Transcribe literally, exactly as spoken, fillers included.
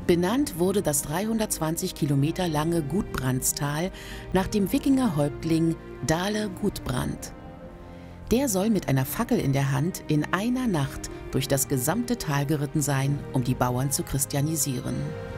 Benannt wurde das dreihundertzwanzig Kilometer lange Gudbrandstal nach dem Wikingerhäuptling Dale Gudbrand. Der soll mit einer Fackel in der Hand in einer Nacht durch das gesamte Tal geritten sein, um die Bauern zu christianisieren.